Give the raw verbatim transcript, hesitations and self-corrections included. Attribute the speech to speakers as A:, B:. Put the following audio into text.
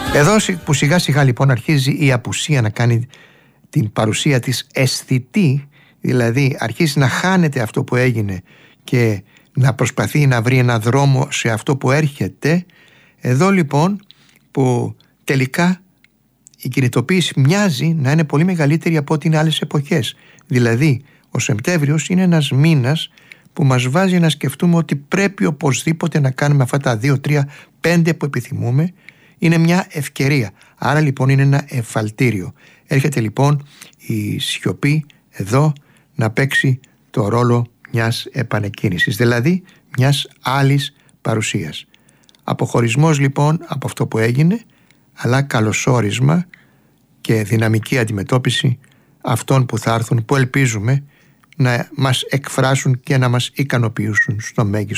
A: Εδώ που σιγά σιγά λοιπόν αρχίζει η απουσία να κάνει την παρουσία της αισθητή, δηλαδή αρχίζει να χάνεται αυτό που έγινε και να προσπαθεί να βρει ένα δρόμο σε αυτό που έρχεται. Εδώ λοιπόν που τελικά η κινητοποίηση μοιάζει να είναι πολύ μεγαλύτερη από ό,τι είναι άλλες εποχές. Δηλαδή ο Σεπτέμβριος είναι ένας μήνας που μας βάζει να σκεφτούμε ότι πρέπει οπωσδήποτε να κάνουμε αυτά τα δύο, τρία, πέντε που επιθυμούμε. Είναι μια ευκαιρία. Άρα λοιπόν είναι ένα εφαλτήριο. Έρχεται λοιπόν η σιωπή εδώ να παίξει το ρόλο μιας επανεκκίνησης, δηλαδή μιας άλλης παρουσίας. Αποχωρισμός λοιπόν από αυτό που έγινε, αλλά καλωσόρισμα και δυναμική αντιμετώπιση αυτών που θα έρθουν, που ελπίζουμε να μας εκφράσουν και να μας ικανοποιήσουν στο μέγιστο.